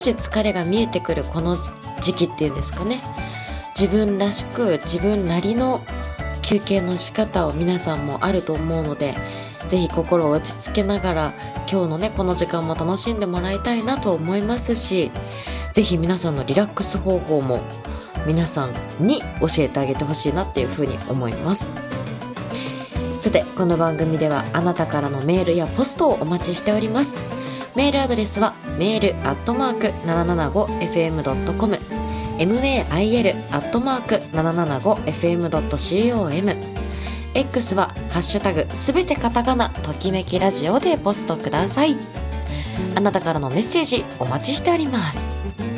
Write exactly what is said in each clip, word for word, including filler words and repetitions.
疲れが見えてくるこの時期っていうんですかね、自分らしく自分なりの休憩の仕方を皆さんもあると思うので、ぜひ心を落ち着けながら今日のねこの時間も楽しんでもらいたいなと思いますし、ぜひ皆さんのリラックス方法も皆さんに教えてあげてほしいなっていうふうに思います。さて、この番組ではあなたからのメールやポストをお待ちしております。メールアドレスはメールアットマーク ななななごエフエムドットコム メール アットマーク ななななごエフエムドットコム X はハッシュタグすべてカタカナときめきラジオでポストください。あなたからのメッセージお待ちしております。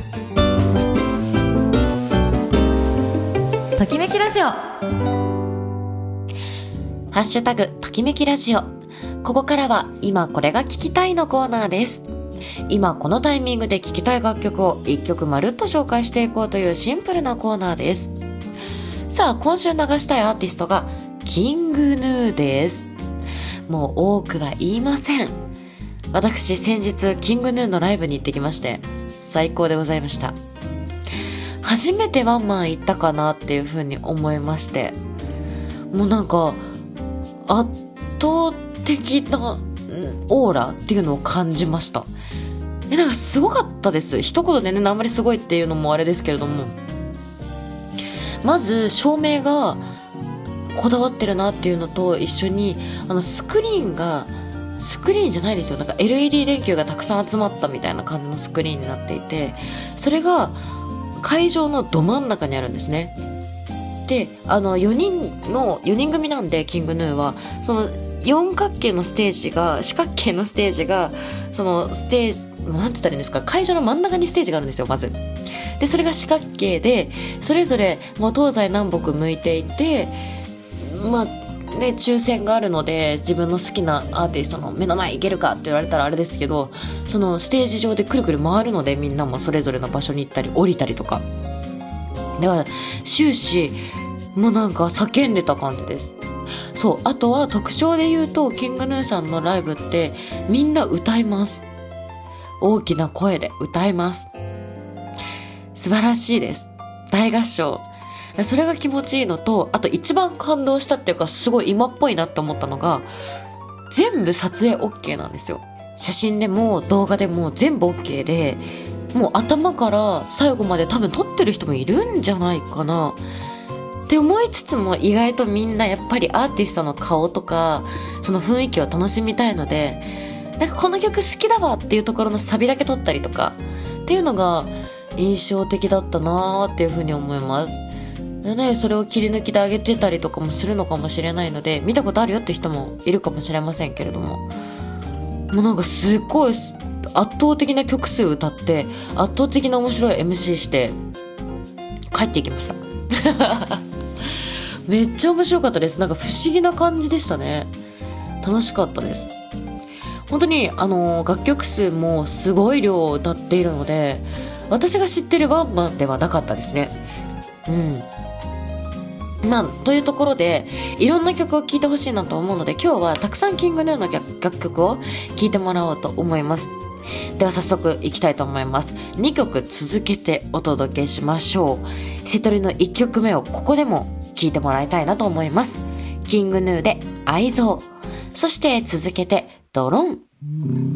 ときめきラジオ、ハッシュタグときめきラジオ。ここからは今これが聞きたいのコーナーです。今このタイミングで聴きたい楽曲を一曲まるっと紹介していこうというシンプルなコーナーです。さあ、今週流したいアーティストがキングヌーです。もう多くは言いません。私先日キングヌーのライブに行ってきまして、最高でございました。初めてワンマン行ったかなっていう風に思いまして、もうなんか圧倒的なオーラっていうのを感じました。え、なんかすごかったです。一言でね、あんまりすごいっていうのもあれですけれども、まず照明がこだわってるなっていうのと一緒に、あのスクリーンがスクリーンじゃないですよ、なんか エルイーディー 電球がたくさん集まったみたいな感じのスクリーンになっていて、それが会場のど真ん中にあるんですね。で、あのよにんのよにん組なんで、キングヌーはその四角形のステージが、四角形のステージが、そのステージ、なんて言ったらいいんですか、会場の真ん中にステージがあるんですよ、まず。で、それが四角形で、それぞれもう東西南北向いていて、まあ、ね、抽選があるので、自分の好きなアーティストの目の前行けるかって言われたらあれですけど、そのステージ上でくるくる回るので、みんなもそれぞれの場所に行ったり降りたりとか。だから、終始、もうなんか叫んでた感じです。そう、あとは特徴で言うと、キングヌーさんのライブってみんな歌います。大きな声で歌います。素晴らしいです。大合唱。それが気持ちいいのと、あと一番感動したっていうか、すごい今っぽいなって思ったのが、全部撮影 OK なんですよ。写真でも動画でも全部 OK で、もう頭から最後まで多分撮ってる人もいるんじゃないかなって思いつつも、意外とみんなやっぱりアーティストの顔とかその雰囲気を楽しみたいので、なんかこの曲好きだわっていうところのサビだけ撮ったりとかっていうのが印象的だったなーっていうふうに思います。でね、それを切り抜きで上げてたりとかもするのかもしれないので、見たことあるよって人もいるかもしれませんけれども、もうなんかすっごい圧倒的な曲数歌って圧倒的な面白い エムシー して帰っていきましためっちゃ面白かったです。なんか不思議な感じでしたね。楽しかったです。本当にあの楽曲数もすごい量を歌っているので、私が知ってるワンマンではなかったですね。うんまあ、というところでいろんな曲を聴いてほしいなと思うので、今日はたくさんキングヌーの楽曲を聴いてもらおうと思います。では早速いきたいと思います。にきょく続けてお届けしましょう。セトリのいっきょくめをここでも聴いてもらいたいなと思います。キングヌーで愛憎、そして続けてドロン。